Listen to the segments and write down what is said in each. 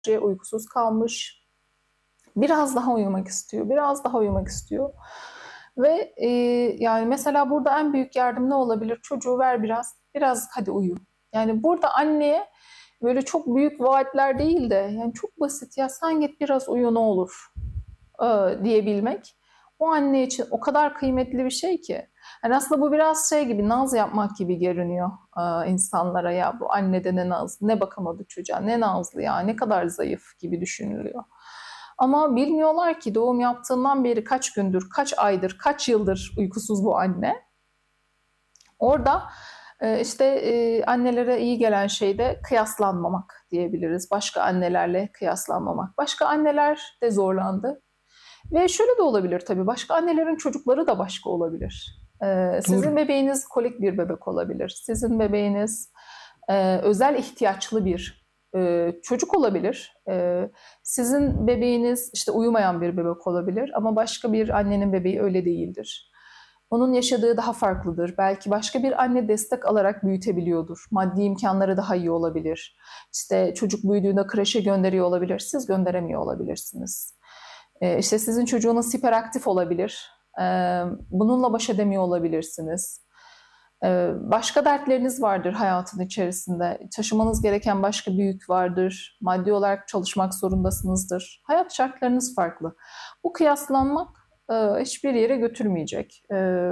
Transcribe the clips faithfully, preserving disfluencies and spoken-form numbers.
uykusuz kalmış. Biraz daha uyumak istiyor, biraz daha uyumak istiyor. Ve e, yani mesela burada en büyük yardım ne olabilir? Çocuğu ver biraz, biraz hadi uyu. Yani burada anneye böyle çok büyük vaatler değil de yani çok basit ya sen git biraz uyu ne olur e, diyebilmek o anne için o kadar kıymetli bir şey ki. Yani aslında bu biraz şey gibi naz yapmak gibi görünüyor e, insanlara ya bu anne de ne naz, ne bakamadı çocuğa, ne nazlı ya, ne kadar zayıf gibi düşünülüyor. Ama bilmiyorlar ki doğum yaptığından beri kaç gündür, kaç aydır, kaç yıldır uykusuz bu anne. Orada e, işte e, annelere iyi gelen şey de kıyaslanmamak diyebiliriz. Başka annelerle kıyaslanmamak. Başka anneler de zorlandı. Ve şöyle de olabilir tabii, başka annelerin çocukları da başka olabilir. Ee, sizin Doğru. bebeğiniz kolik bir bebek olabilir. Sizin bebeğiniz e, özel ihtiyaçlı bir e, çocuk olabilir. E, sizin bebeğiniz işte uyumayan bir bebek olabilir ama başka bir annenin bebeği öyle değildir. Onun yaşadığı daha farklıdır. Belki başka bir anne destek alarak büyütebiliyordur. Maddi imkanları daha iyi olabilir. İşte çocuk büyüdüğünde kreşe gönderiyor olabilir. Siz gönderemiyor olabilirsiniz. Ee, işte sizin çocuğunuz hiperaktif olabilir. Ee, bununla baş edemiyor olabilirsiniz. Ee, başka dertleriniz vardır hayatın içerisinde. Taşımanız gereken başka bir yük vardır. Maddi olarak çalışmak zorundasınızdır. Hayat şartlarınız farklı. Bu kıyaslanmak e, hiçbir yere götürmeyecek. E,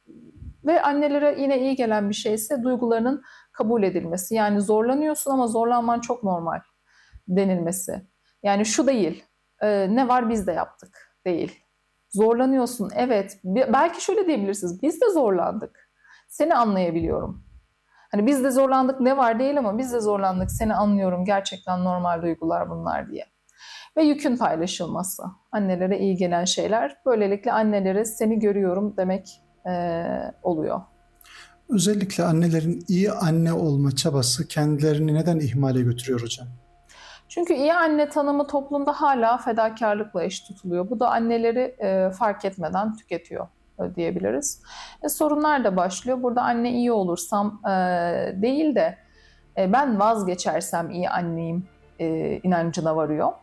ve annelere yine iyi gelen bir şey ise duygularının kabul edilmesi. Yani zorlanıyorsun ama zorlanman çok normal denilmesi. Yani şu değil, e, ne var biz de yaptık değil. Zorlanıyorsun, evet. Belki şöyle diyebilirsiniz, biz de zorlandık. Seni anlayabiliyorum. Hani biz de zorlandık ne var değil ama biz de zorlandık seni anlıyorum. Gerçekten normal duygular bunlar diye. Ve yükün paylaşılması. Annelere iyi gelen şeyler. Böylelikle annelere seni görüyorum demek e, oluyor. Özellikle annelerin iyi anne olma çabası kendilerini neden ihmale götürüyor hocam? Çünkü iyi anne tanımı toplumda hala fedakarlıkla eş tutuluyor. Bu da anneleri e, fark etmeden tüketiyor e, diyebiliriz. E, sorunlar da başlıyor. Burada anne iyi olursam e, değil de e, ben vazgeçersem iyi anneyim e, inancına varıyor.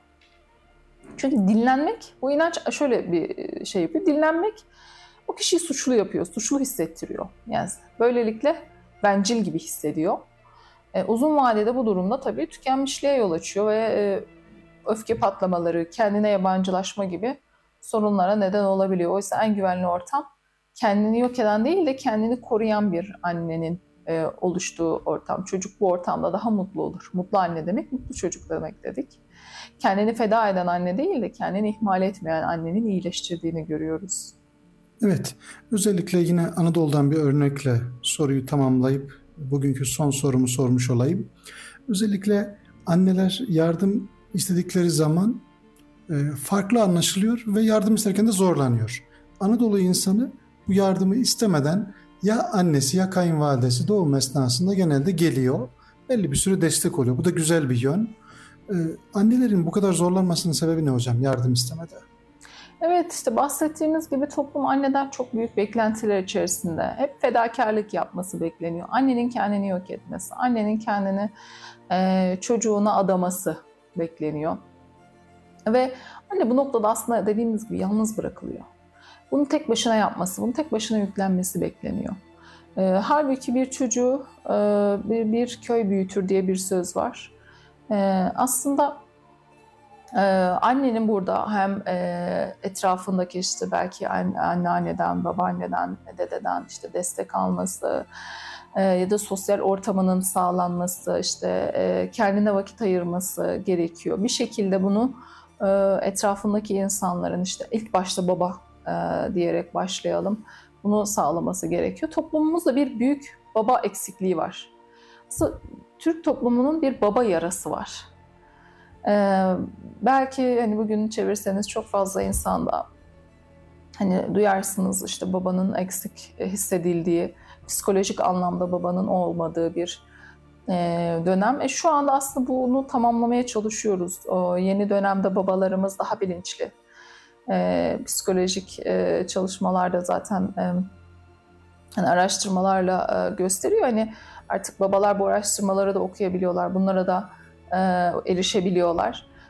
Çünkü dinlenmek, bu inanç şöyle bir şey yapıyor. Dinlenmek o kişiyi suçlu yapıyor, suçlu hissettiriyor. Yani böylelikle bencil gibi hissediyor. E, uzun vadede bu durumda tabii tükenmişliğe yol açıyor ve e, öfke patlamaları, kendine yabancılaşma gibi sorunlara neden olabiliyor. Oysa en güvenli ortam kendini yok eden değil de kendini koruyan bir annenin e, oluştuğu ortam. Çocuk bu ortamda daha mutlu olur. Mutlu anne demek, mutlu çocuk demek dedik. Kendini feda eden anne değil de kendini ihmal etmeyen annenin iyileştirdiğini görüyoruz. Evet, özellikle yine Anadolu'dan bir örnekle soruyu tamamlayıp bugünkü son sorumu sormuş olayım. Özellikle anneler yardım istedikleri zaman e, farklı anlaşılıyor ve yardım isterken de zorlanıyor. Anadolu insanı bu yardımı istemeden ya annesi ya kayınvalidesi doğum esnasında genelde geliyor. Belli bir süre destek oluyor. Bu da güzel bir yön. Ee, annelerin bu kadar zorlanmasının sebebi ne hocam yardım istemede? Evet, işte bahsettiğimiz gibi toplum anneden çok büyük beklentiler içerisinde. Hep fedakarlık yapması bekleniyor. Annenin kendini yok etmesi, annenin kendini e, çocuğuna adaması bekleniyor. Ve anne bu noktada aslında dediğimiz gibi yalnız bırakılıyor. Bunu tek başına yapması, bunu tek başına yüklenmesi bekleniyor. E, halbuki bir çocuğu e, bir, bir köy büyütür diye bir söz var. E, aslında Ee, annenin burada hem e, etrafındaki işte belki anneanneden, babaanneden, dededen işte destek alması e, ya da sosyal ortamının sağlanması, işte e, kendine vakit ayırması gerekiyor. Bir şekilde bunu e, etrafındaki insanların işte ilk başta baba e, diyerek başlayalım. Bunu sağlaması gerekiyor. Toplumumuzda bir büyük baba eksikliği var. Aslında Türk toplumunun bir baba yarası var. Ee, belki hani bugün çevirseniz çok fazla insanda hani duyarsınız işte babanın eksik hissedildiği, psikolojik anlamda babanın olmadığı bir e, dönem. E, şu anda aslında bunu tamamlamaya çalışıyoruz. O yeni dönemde babalarımız daha bilinçli. E, psikolojik e, çalışmalarda zaten e, hani araştırmalarla e, gösteriyor. Hani artık babalar bu araştırmaları da okuyabiliyorlar. Bunlara da e, erişebiliyorlar.